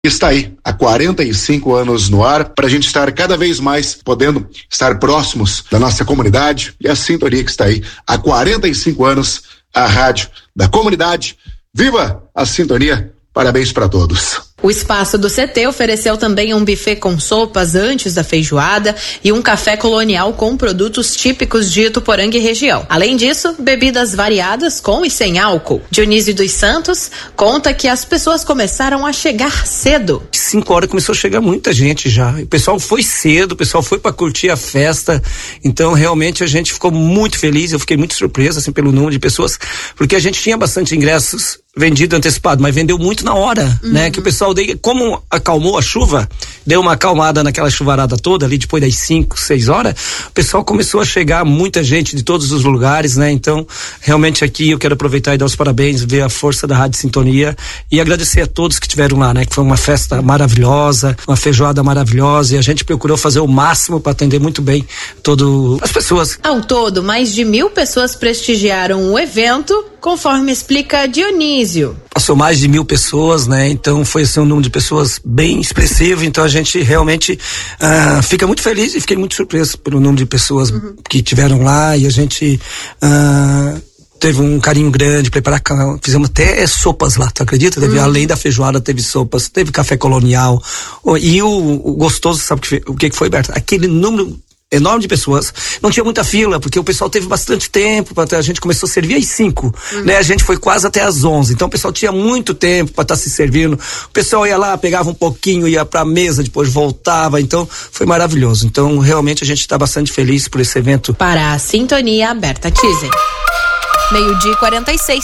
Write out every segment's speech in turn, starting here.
Está aí há 45 anos no ar, para a gente estar cada vez mais podendo estar próximos da nossa comunidade, e a Sintonia que está aí há 45 anos, a rádio da comunidade. Viva a Sintonia! Parabéns para todos. O espaço do CT ofereceu também um buffet com sopas antes da feijoada e um café colonial com produtos típicos de Ituporanga e região. Além disso, bebidas variadas com e sem álcool. Dionísio dos Santos conta que as pessoas começaram a chegar cedo. 5 horas começou a chegar muita gente já. O pessoal foi cedo, o pessoal foi para curtir a festa. Então, realmente, a gente ficou muito feliz. Eu fiquei muito surpreso, assim, pelo número de pessoas, porque a gente tinha bastante ingressos vendido antecipado, mas vendeu muito na hora, né? Que o pessoal, como acalmou a chuva, deu uma acalmada naquela chuvarada toda ali, depois das 5, 6 horas, o pessoal começou a chegar, muita gente de todos os lugares, né? Então, realmente aqui eu quero aproveitar e dar os parabéns, ver a força da Rádio Sintonia e agradecer a todos que estiveram lá, né? Que foi uma festa maravilhosa, uma feijoada maravilhosa, e a gente procurou fazer o máximo para atender muito bem todas as pessoas. Ao todo, mais de 1.000 pessoas prestigiaram o evento, conforme explica Dionísio. Passou mais de 1.000 pessoas, né? Então foi assim, um número de pessoas bem expressivo. Então a gente realmente fica muito feliz e fiquei muito surpreso pelo número de pessoas que tiveram lá, e a gente teve um carinho grande, fizemos até sopas lá, tu acredita? Além da feijoada, teve sopas, teve café colonial. E o gostoso, sabe o que foi, Berta? Aquele número enorme de pessoas, não tinha muita fila, porque o pessoal teve bastante tempo, a gente começou a servir às 5, né? A gente foi quase até às 11, então o pessoal tinha muito tempo para estar se servindo, o pessoal ia lá, pegava um pouquinho, ia pra mesa, depois voltava, então foi maravilhoso. Então realmente a gente está bastante feliz por esse evento. Para a Sintonia, Berta Tizen. 12:46.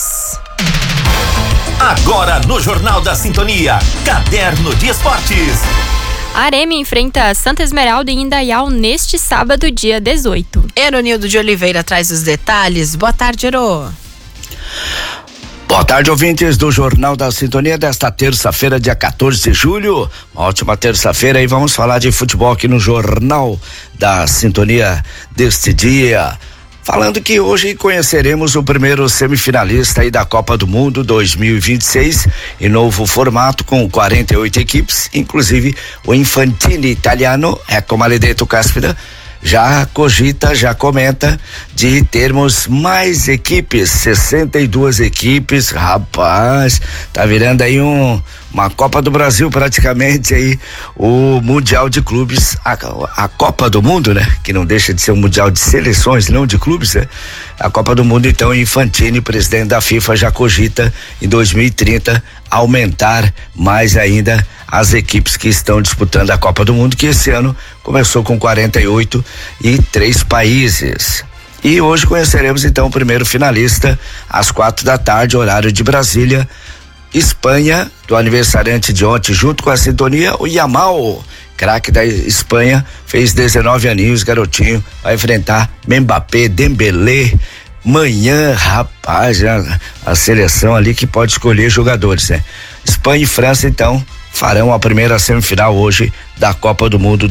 Agora no Jornal da Sintonia, Caderno de Esportes. A Arema enfrenta Santa Esmeralda em Indaial neste sábado, dia 18. Eronildo de Oliveira traz os detalhes. Boa tarde, Ero. Boa tarde, ouvintes do Jornal da Sintonia desta terça-feira, dia 14 de julho. Uma ótima terça-feira, e vamos falar de futebol aqui no Jornal da Sintonia deste dia. Falando que hoje conheceremos o primeiro semifinalista aí da Copa do Mundo 2026, em novo formato com 48 equipes, inclusive o Infantino italiano, Ecco Maledetto Caspita, já cogita, já comenta de termos mais equipes, 62 equipes, rapaz, tá virando aí uma Copa do Brasil praticamente aí, o Mundial de Clubes, a Copa do Mundo, né? Que não deixa de ser um Mundial de Seleções, não de clubes, né? A Copa do Mundo, então, Infantino, presidente da FIFA, já cogita em 2030 aumentar mais ainda as equipes que estão disputando a Copa do Mundo, que esse ano começou com 48 e 3 países. E hoje conheceremos então o primeiro finalista às 4h, horário de Brasília. Espanha, do aniversariante de ontem, junto com a Sintonia, o Yamal, craque da Espanha, fez 19 aninhos, garotinho, vai enfrentar Mbappé, Dembélé. Manhã, rapaz, a seleção ali que pode escolher jogadores, né? Espanha e França, então, farão a primeira semifinal hoje da Copa do Mundo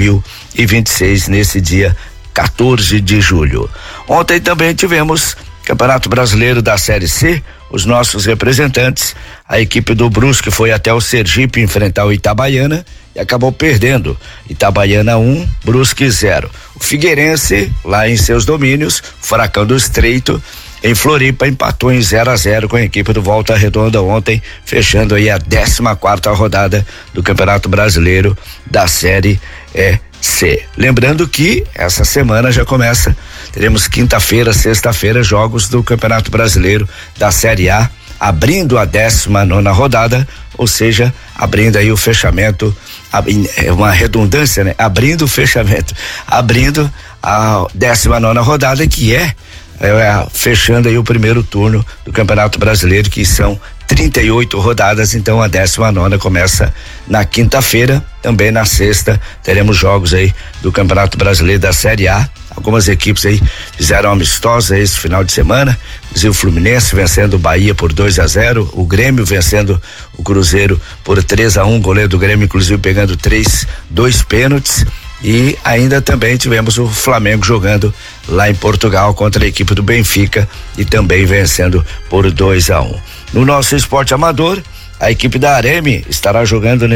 2026, nesse dia 14 de julho. Ontem também tivemos Campeonato Brasileiro da Série C, os nossos representantes, a equipe do Brusque foi até o Sergipe enfrentar o Itabaiana e acabou perdendo. Itabaiana 1, Brusque 0. O Figueirense, lá em seus domínios, Furacão do Estreito, em Floripa, empatou em 0-0 com a equipe do Volta Redonda ontem, fechando aí a 14ª rodada do Campeonato Brasileiro da Série C. Lembrando que essa semana já começa, teremos quinta-feira, sexta-feira, jogos do Campeonato Brasileiro da Série A, abrindo a 19ª rodada, ou seja, abrindo aí o fechamento, é uma redundância, né? Abrindo o fechamento, abrindo a 19ª rodada, que fechando aí o primeiro turno do Campeonato Brasileiro, que são 38 rodadas, então a 19ª começa na quinta-feira, também na sexta teremos jogos aí do Campeonato Brasileiro da Série A. Algumas equipes aí fizeram amistosa esse final de semana, inclusive o Fluminense vencendo o Bahia por 2-0, o Grêmio vencendo o Cruzeiro por 3-1, goleiro do Grêmio inclusive pegando 2 pênaltis. E ainda também tivemos o Flamengo jogando lá em Portugal contra a equipe do Benfica e também vencendo por 2-1. No nosso esporte amador, a equipe da Areme estará jogando